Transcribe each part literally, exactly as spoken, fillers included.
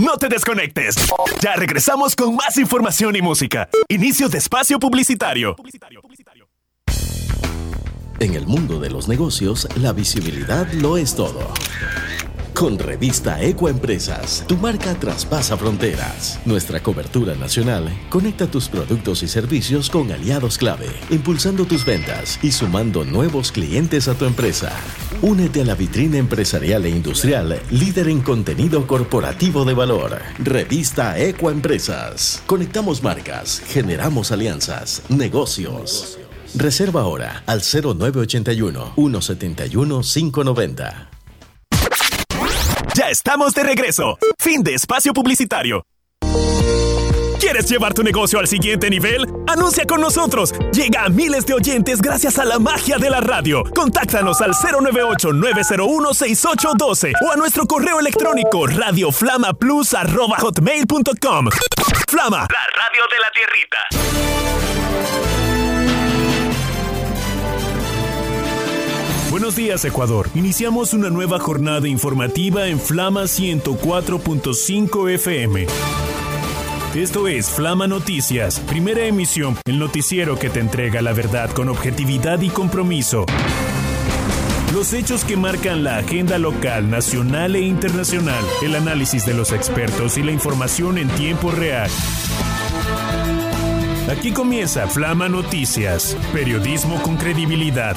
No te desconectes. Ya regresamos con más información y música. Inicio de espacio publicitario. En el mundo de los negocios, la visibilidad lo es todo. Con Revista Ecoempresas, tu marca traspasa fronteras. Nuestra cobertura nacional conecta tus productos y servicios con aliados clave, impulsando tus ventas y sumando nuevos clientes a tu empresa. Únete a la vitrina empresarial e industrial, líder en contenido corporativo de valor. Revista Ecoempresas. Conectamos marcas, generamos alianzas, negocios. Reserva ahora al cero nueve ochenta y uno, ciento setenta y uno, quinientos noventa. Ya estamos de regreso. Fin de espacio publicitario. ¿Quieres llevar tu negocio al siguiente nivel? ¡Anuncia con nosotros! Llega a miles de oyentes gracias a la magia de la radio. Contáctanos al cero nueve ocho, nueve cero uno, seis ocho uno dos o a nuestro correo electrónico radioflamaplus arroba hotmail punto com. Flama, la radio de la tierrita. Buenos días, Ecuador. Iniciamos una nueva jornada informativa en Flama ciento cuatro punto cinco F M. Esto es Flama Noticias, primera emisión, el noticiero que te entrega la verdad con objetividad y compromiso. Los hechos que marcan la agenda local, nacional e internacional, el análisis de los expertos y la información en tiempo real. Aquí comienza Flama Noticias, periodismo con credibilidad.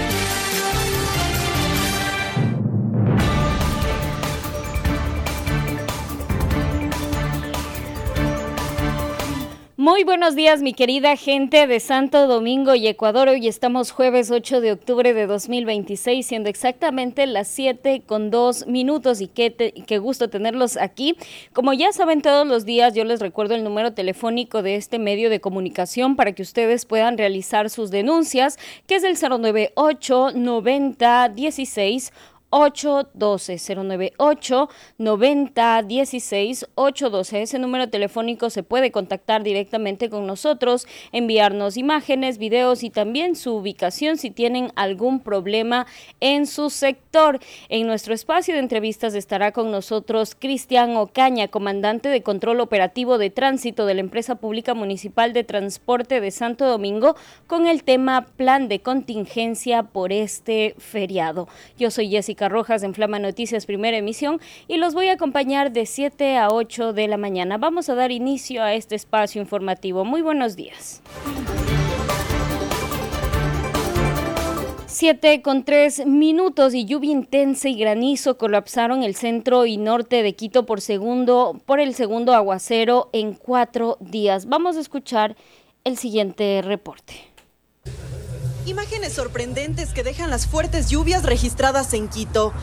Muy buenos días, mi querida gente de Santo Domingo y Ecuador. Hoy estamos jueves ocho de octubre de dos mil veintiséis, siendo exactamente las siete con dos minutos y qué, te, qué gusto tenerlos aquí. Como ya saben, todos los días yo les recuerdo el número telefónico de este medio de comunicación para que ustedes puedan realizar sus denuncias, que es el cero nueve ocho, noventa, dieciséis, ocho doce, cero nueve ocho, noventa, dieciséis, ocho doce. Ese número telefónico se puede contactar directamente con nosotros, enviarnos imágenes, videos y también su ubicación si tienen algún problema en su sector. En nuestro espacio de entrevistas estará con nosotros Cristian Ocaña, comandante de control operativo de tránsito de la Empresa Pública Municipal de Transporte de Santo Domingo, con el tema plan de contingencia por este feriado. Yo soy Jessica Rojas en Flama Noticias, primera emisión, y los voy a acompañar de siete a ocho de la mañana. Vamos a dar inicio a este espacio informativo. Muy buenos días. siete con tres minutos y lluvia intensa y granizo colapsaron el centro y norte de Quito por segundo, por el segundo aguacero en cuatro días. Vamos a escuchar el siguiente reporte. Imágenes sorprendentes que dejan las fuertes lluvias registradas en Quito.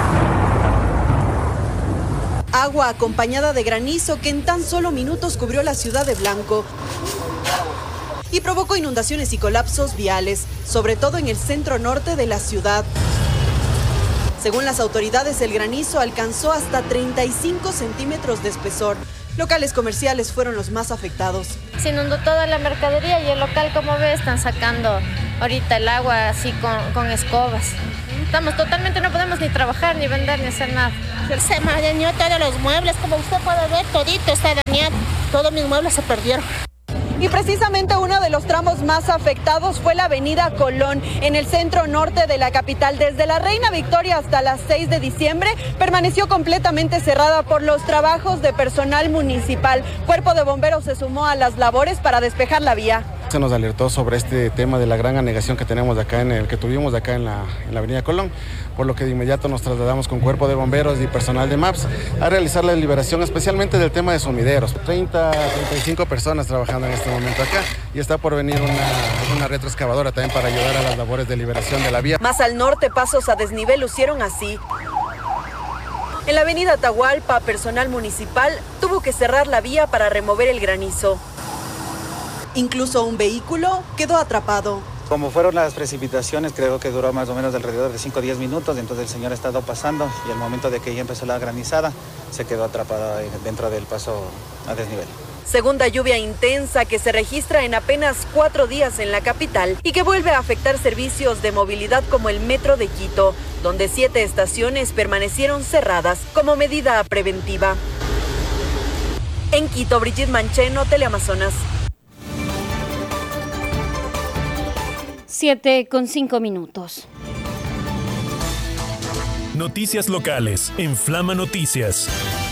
Agua acompañada de granizo que en tan solo minutos cubrió la ciudad de blanco y provocó inundaciones y colapsos viales, sobre todo en el centro norte de la ciudad. Según las autoridades, el granizo alcanzó hasta treinta y cinco centímetros de espesor. Locales comerciales fueron los más afectados. Se inundó toda la mercadería y el local, como ve, están sacando ahorita el agua así con, con escobas. Estamos totalmente, no podemos ni trabajar, ni vender, ni hacer nada. Se me dañó todos los muebles, como usted puede ver, todito está dañado. Todos mis muebles se perdieron. Y precisamente uno de los tramos más afectados fue la avenida Colón, en el centro norte de la capital. Desde la Reina Victoria hasta las seis de diciembre permaneció completamente cerrada por los trabajos de personal municipal. Cuerpo de bomberos se sumó a las labores para despejar la vía. Se nos alertó sobre este tema de la gran anegación que tenemos de acá en el que tuvimos de acá en la, en la avenida Colón, por lo que de inmediato nos trasladamos con cuerpo de bomberos y personal de MAPS a realizar la liberación, especialmente del tema de sumideros. treinta, treinta y cinco personas trabajando en este momento acá y está por venir una, una retroexcavadora también para ayudar a las labores de liberación de la vía. Más al norte, pasos a desnivel lucieron así. En la avenida Atahualpa, personal municipal tuvo que cerrar la vía para remover el granizo. Incluso un vehículo quedó atrapado. Como fueron las precipitaciones, creo que duró más o menos alrededor de cinco a diez minutos, entonces el señor ha estado pasando y al momento de que ya empezó la granizada, se quedó atrapado dentro del paso a desnivel. Segunda lluvia intensa que se registra en apenas cuatro días en la capital y que vuelve a afectar servicios de movilidad como el metro de Quito, donde siete estaciones permanecieron cerradas como medida preventiva. Quito, Brigitte Mancheno, Teleamazonas. Siete con cinco minutos. Noticias locales en Flama Noticias.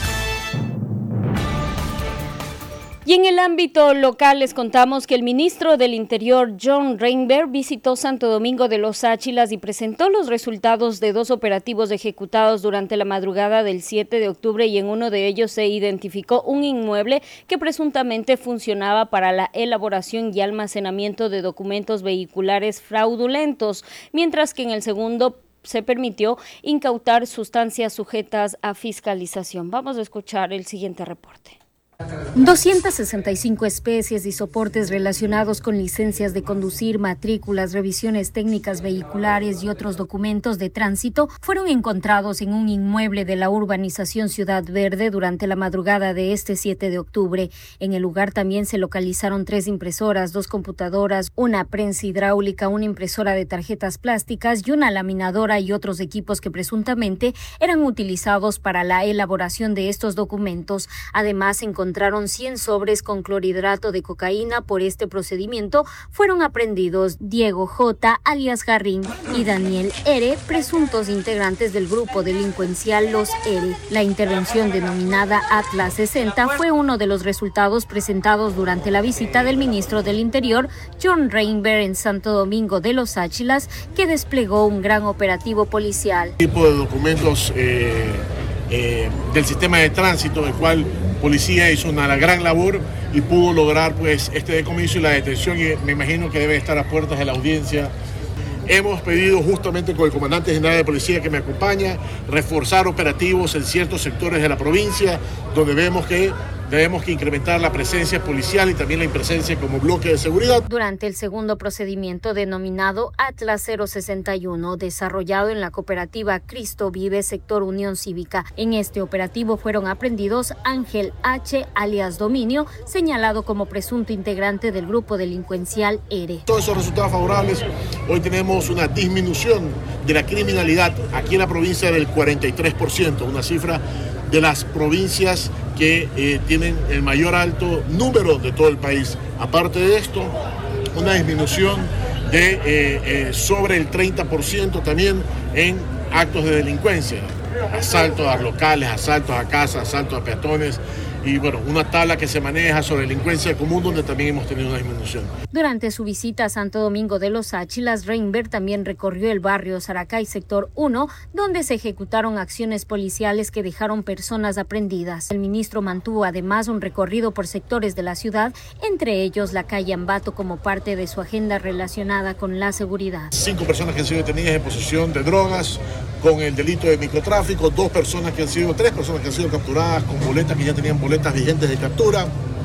Y en el ámbito local les contamos que el ministro del Interior, John Reinberg, visitó Santo Domingo de los Áchilas y presentó los resultados de dos operativos ejecutados durante la madrugada del siete de octubre, y en uno de ellos se identificó un inmueble que presuntamente funcionaba para la elaboración y almacenamiento de documentos vehiculares fraudulentos, mientras que en el segundo se permitió incautar sustancias sujetas a fiscalización. Vamos a escuchar el siguiente reporte. doscientas sesenta y cinco especies y soportes relacionados con licencias de conducir, matrículas, revisiones técnicas vehiculares y otros documentos de tránsito fueron encontrados en un inmueble de la urbanización Ciudad Verde durante la madrugada de este siete de octubre. En el lugar también se localizaron tres impresoras, dos computadoras, una prensa hidráulica, una impresora de tarjetas plásticas y una laminadora y otros equipos que presuntamente eran utilizados para la elaboración de estos documentos. Además, se encontraron encontraron cien sobres con clorhidrato de cocaína. Por este procedimiento fueron aprehendidos Diego J., alias Garrín, y Daniel R., presuntos integrantes del grupo delincuencial Los R. La intervención denominada Atlas sesenta fue uno de los resultados presentados durante la visita del ministro del Interior, John Reinberg, en Santo Domingo de los Áchilas, que desplegó un gran operativo policial. Tipo de documentos eh, eh, del sistema de tránsito, el cual policía hizo una gran labor y pudo lograr pues este decomiso y la detención, y me imagino que debe estar a puertas de la audiencia. Hemos pedido justamente con el comandante general de policía que me acompaña reforzar operativos en ciertos sectores de la provincia donde vemos que debemos que incrementar la presencia policial y también la presencia como bloque de seguridad. Durante el segundo procedimiento denominado Atlas cero sesenta y uno, desarrollado en la cooperativa Cristo Vive, sector Unión Cívica, en este operativo fueron aprehendidos Ángel H., alias Dominio, señalado como presunto integrante del grupo delincuencial R. Todos esos resultados favorables, hoy tenemos una disminución de la criminalidad aquí en la provincia del cuarenta y tres por ciento, una cifra de las provincias que eh, tienen el mayor alto número de todo el país. Aparte de esto, una disminución de eh, eh, sobre el treinta por ciento también en actos de delincuencia, asaltos a locales, asaltos a casas, asaltos a peatones, y bueno, una tabla que se maneja sobre delincuencia común donde también hemos tenido una disminución. Durante su visita a Santo Domingo de los Áchilas, Reinberg también recorrió el barrio Saracay, sector uno, donde se ejecutaron acciones policiales que dejaron personas aprehendidas. El ministro mantuvo además un recorrido por sectores de la ciudad, entre ellos la calle Ambato, como parte de su agenda relacionada con la seguridad. Cinco personas que han sido detenidas en posesión de drogas con el delito de microtráfico, dos personas que han sido, tres personas que han sido capturadas con boletas que ya tenían boletas vigentes de captura.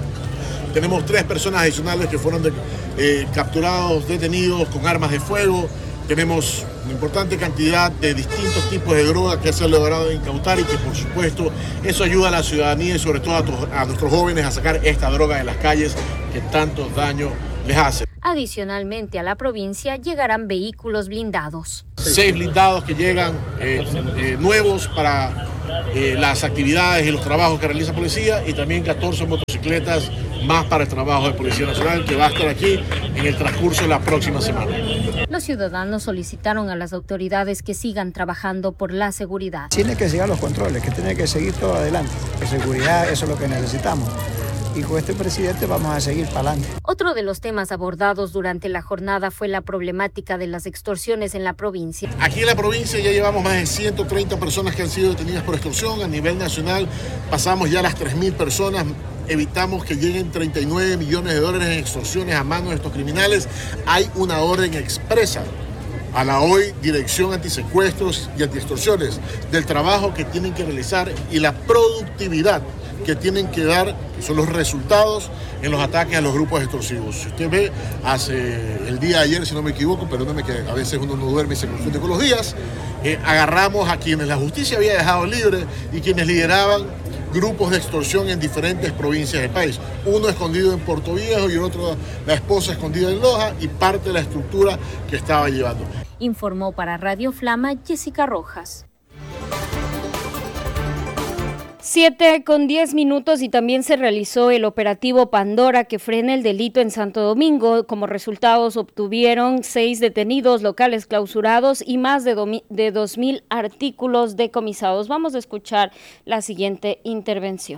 Tenemos tres personas adicionales que fueron de, eh, capturados, detenidos con armas de fuego. Tenemos una importante cantidad de distintos tipos de drogas que se han logrado incautar, y que por supuesto eso ayuda a la ciudadanía y sobre todo a, a nuestros jóvenes a sacar esta droga de las calles que tanto daño les hace. Adicionalmente, a la provincia llegarán vehículos blindados. Seis blindados que llegan eh, eh, nuevos para eh, las actividades y los trabajos que realiza policía, y también catorce motocicletas más para el trabajo de Policía Nacional, que va a estar aquí en el transcurso de la próxima semana. Los ciudadanos solicitaron a las autoridades que sigan trabajando por la seguridad. Tiene que seguir los controles, que tiene que seguir todo adelante. La seguridad, eso es lo que necesitamos. Y con este presidente vamos a seguir para adelante. Otro de los temas abordados durante la jornada fue la problemática de las extorsiones en la provincia. Aquí en la provincia ya llevamos más de ciento treinta personas que han sido detenidas por extorsión. A nivel nacional pasamos ya las tres mil personas. Evitamos que lleguen treinta y nueve millones de dólares en extorsiones a manos de estos criminales. Hay una orden expresa a la hoy Dirección Antisecuestros y Antiextorsiones del trabajo que tienen que realizar y la productividad que tienen que dar, son los resultados en los ataques a los grupos extorsivos. Si usted ve, hace el día de ayer, si no me equivoco, perdóname que a veces uno no duerme y se confunde con los días, eh, agarramos a quienes la justicia había dejado libres y quienes lideraban grupos de extorsión en diferentes provincias del país. Uno escondido en Puerto Viejo y el otro, la esposa escondida en Loja, y parte de la estructura que estaba llevando. Informó para Radio Flama Jessica Rojas. Siete con diez minutos y también se realizó el operativo Pandora que frena el delito en Santo Domingo. Como resultados obtuvieron seis detenidos, locales clausurados y más de, do, de dos mil artículos decomisados. Vamos a escuchar la siguiente intervención.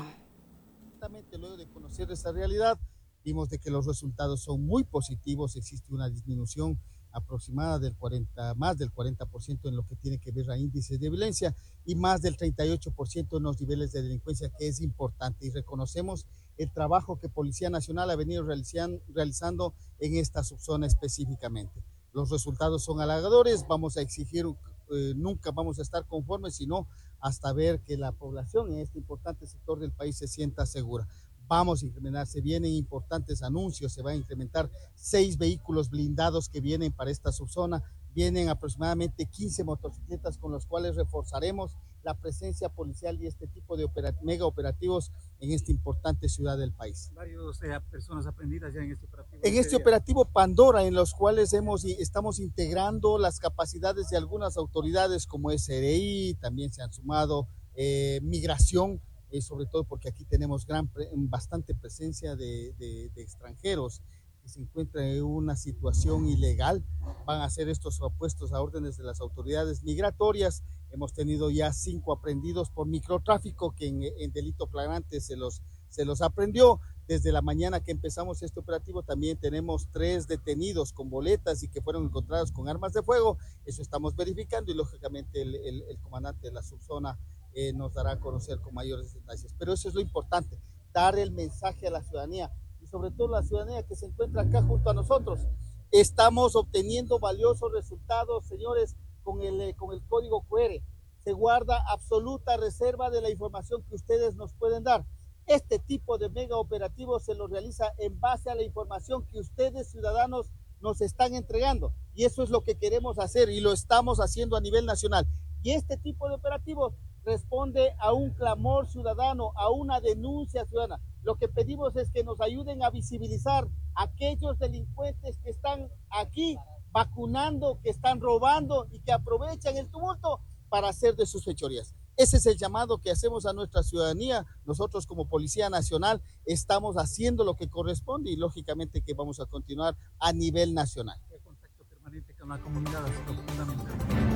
Luego de conocer esa realidad, vimos de que los resultados son muy positivos. Existe una disminución aproximada del cuarenta, más del cuarenta por ciento en lo que tiene que ver a índices de violencia y más del treinta y ocho por ciento en los niveles de delincuencia, que es importante, y reconocemos el trabajo que Policía Nacional ha venido realizando en esta subzona específicamente. Los resultados son halagadores. Vamos a exigir, eh, nunca vamos a estar conformes, sino hasta ver que la población en este importante sector del país se sienta segura. Vamos a incrementar, se vienen importantes anuncios, se va a incrementar seis vehículos blindados que vienen para esta subzona, vienen aproximadamente quince motocicletas con los cuales reforzaremos la presencia policial y este tipo de operat- mega operativos en esta importante ciudad del país. Varios eh, personas aprendidas ya en este operativo. En este operativo Pandora, en los cuales hemos, estamos integrando las capacidades de algunas autoridades como S R I, también se han sumado eh, migración, Eh, sobre todo porque aquí tenemos gran, bastante presencia de, de, de extranjeros que se encuentran en una situación ilegal. Van a ser estos opuestos a órdenes de las autoridades migratorias. Hemos tenido ya cinco aprehendidos por microtráfico, que en, en delito flagrante se los, se los aprendió. Desde la mañana que empezamos este operativo también tenemos tres detenidos con boletas y que fueron encontrados con armas de fuego. Eso estamos verificando y lógicamente el, el, el comandante de la subzona Eh, nos dará a conocer con mayores detalles. Pero eso es lo importante, dar el mensaje a la ciudadanía y sobre todo la ciudadanía que se encuentra acá junto a nosotros. Estamos obteniendo valiosos resultados, señores, con el, con el código Q R. Se guarda absoluta reserva de la información que ustedes nos pueden dar. Este tipo de mega operativos se lo realiza en base a la información que ustedes, ciudadanos, nos están entregando. Y eso es lo que queremos hacer y lo estamos haciendo a nivel nacional. Y este tipo de operativos responde a un clamor ciudadano, a una denuncia ciudadana. Lo que pedimos es que nos ayuden a visibilizar a aquellos delincuentes que están aquí vacunando, que están robando y que aprovechan el tumulto para hacer de sus fechorías. Ese es el llamado que hacemos a nuestra ciudadanía. Nosotros como Policía Nacional estamos haciendo lo que corresponde y lógicamente que vamos a continuar a nivel nacional. El contacto permanente con la comunidad ha sido fundamental.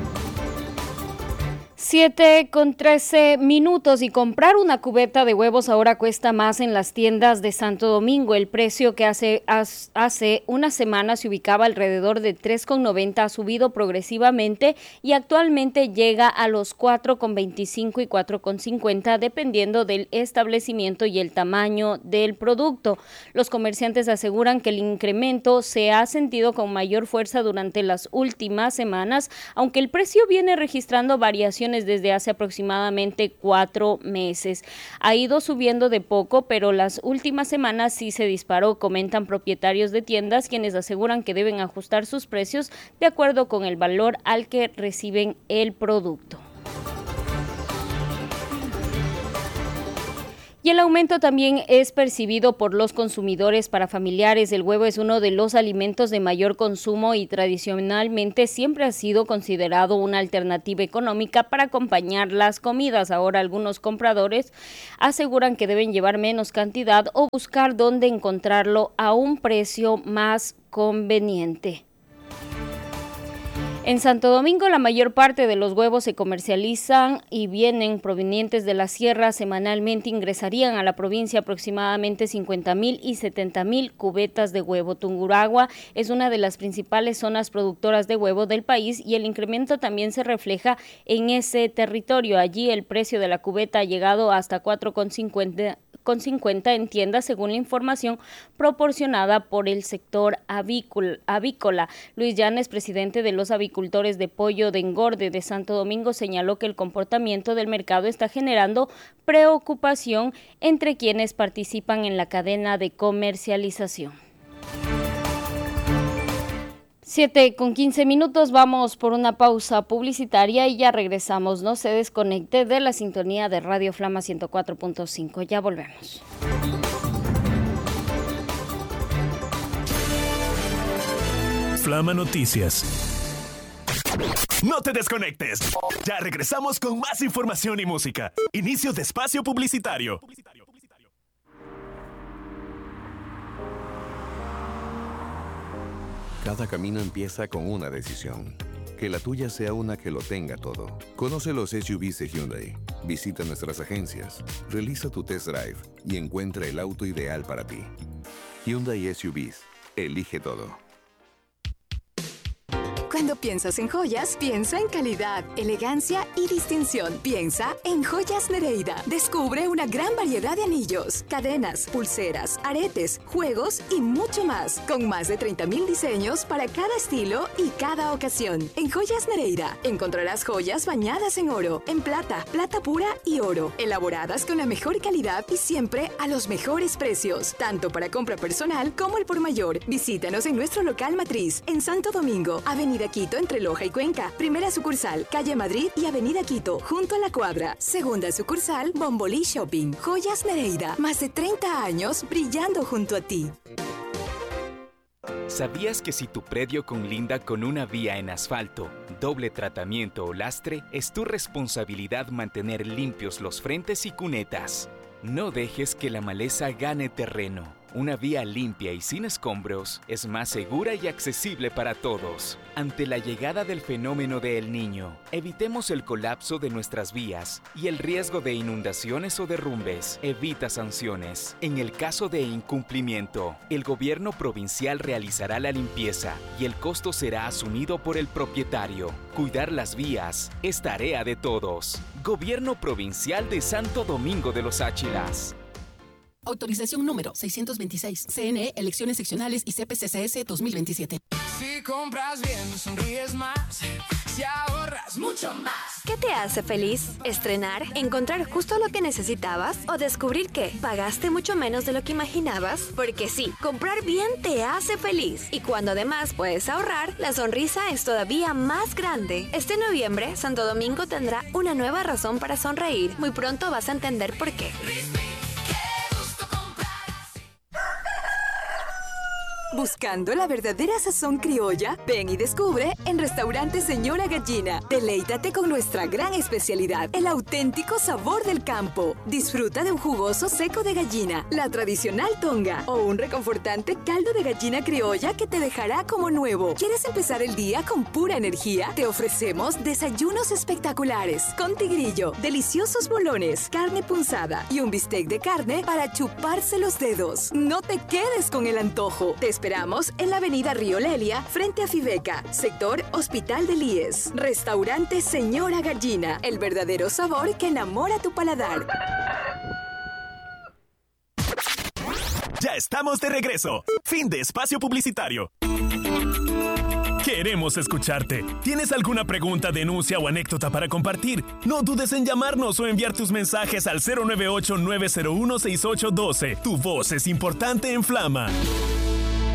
Siete con trece minutos y comprar una cubeta de huevos ahora cuesta más en las tiendas de Santo Domingo. El precio que hace, hace una semana se ubicaba alrededor de tres con noventa ha subido progresivamente y actualmente llega a los cuatro con veinticinco y cuatro con cincuenta dependiendo del establecimiento y el tamaño del producto. Los comerciantes aseguran que el incremento se ha sentido con mayor fuerza durante las últimas semanas, aunque el precio viene registrando variaciones desde hace aproximadamente cuatro meses. Ha ido subiendo de poco, pero las últimas semanas sí se disparó, comentan propietarios de tiendas, quienes aseguran que deben ajustar sus precios de acuerdo con el valor al que reciben el producto. Y el aumento también es percibido por los consumidores para familiares. El huevo es uno de los alimentos de mayor consumo y tradicionalmente siempre ha sido considerado una alternativa económica para acompañar las comidas. Ahora algunos compradores aseguran que deben llevar menos cantidad o buscar dónde encontrarlo a un precio más conveniente. En Santo Domingo, la mayor parte de los huevos se comercializan y vienen provenientes de la sierra. Semanalmente ingresarían a la provincia aproximadamente cincuenta mil y setenta mil cubetas de huevo. Tungurahua es una de las principales zonas productoras de huevo del país y el incremento también se refleja en ese territorio. Allí el precio de la cubeta ha llegado hasta cuatro con cincuenta en tiendas, según la información proporcionada por el sector avícola. Luis Llanes, presidente de los avicultores de pollo de engorde de Santo Domingo, señaló que el comportamiento del mercado está generando preocupación entre quienes participan en la cadena de comercialización. Siete con quince minutos, vamos por una pausa publicitaria y ya regresamos. No se desconecte de la sintonía de Radio Flama ciento cuatro punto cinco. Ya volvemos. Flama Noticias. No te desconectes. Ya regresamos con más información y música. Inicio de espacio publicitario. Cada camino empieza con una decisión. Que la tuya sea una que lo tenga todo. Conoce los S U Vs de Hyundai. Visita nuestras agencias, realiza tu test drive y encuentra el auto ideal para ti. Hyundai S U Vs. Elige todo. Cuando piensas en joyas, piensa en calidad, elegancia y distinción. Piensa en Joyas Nereida. Descubre una gran variedad de anillos, cadenas, pulseras, aretes, juegos y mucho más. Con más de treinta mil diseños para cada estilo y cada ocasión. En Joyas Nereida encontrarás joyas bañadas en oro, en plata, plata pura y oro. Elaboradas con la mejor calidad y siempre a los mejores precios. Tanto para compra personal como el por mayor. Visítanos en nuestro local matriz en Santo Domingo, Avenida Quito entre Loja y Cuenca. Primera sucursal, Calle Madrid y Avenida Quito, junto a la cuadra. Segunda sucursal, Bombolí Shopping. Joyas Nereida. Más de treinta años brillando junto a ti. ¿Sabías que si tu predio conlinda con una vía en asfalto, doble tratamiento o lastre, es tu responsabilidad mantener limpios los frentes y cunetas? No dejes que la maleza gane terreno. Una vía limpia y sin escombros es más segura y accesible para todos. Ante la llegada del fenómeno de El Niño, evitemos el colapso de nuestras vías y el riesgo de inundaciones o derrumbes. Evita sanciones. En el caso de incumplimiento, el gobierno provincial realizará la limpieza y el costo será asumido por el propietario. Cuidar las vías es tarea de todos. Gobierno Provincial de Santo Domingo de los Áchilas. Autorización número seiscientos veintiséis. C N E, Elecciones Seccionales y C P C C S dos mil veintisiete. Si compras bien, sonríes más. Si ahorras mucho más. ¿Qué te hace feliz? ¿Estrenar? ¿Encontrar justo lo que necesitabas? ¿O descubrir que pagaste mucho menos de lo que imaginabas? Porque sí, comprar bien te hace feliz. Y cuando además puedes ahorrar, la sonrisa es todavía más grande. Este noviembre, Santo Domingo tendrá una nueva razón para sonreír. Muy pronto vas a entender por qué. ¿Buscando la verdadera sazón criolla? Ven y descubre en Restaurante Señora Gallina. Deleítate con nuestra gran especialidad, el auténtico sabor del campo. Disfruta de un jugoso seco de gallina, la tradicional tonga o un reconfortante caldo de gallina criolla que te dejará como nuevo. ¿Quieres empezar el día con pura energía? Te ofrecemos desayunos espectaculares con tigrillo, deliciosos bolones, carne punzada y un bistec de carne para chuparse los dedos. No te quedes con el antojo. Te esperamos en la avenida Río Lelia, frente a Fibeca, sector Hospital del I E S. Restaurante Señora Gallina, el verdadero sabor que enamora tu paladar. Ya estamos de regreso. Fin de espacio publicitario. Queremos escucharte. ¿Tienes alguna pregunta, denuncia o anécdota para compartir? No dudes en llamarnos o enviar tus mensajes al cero nueve ocho, nueve cero uno, seis ocho uno dos. Tu voz es importante en Flama.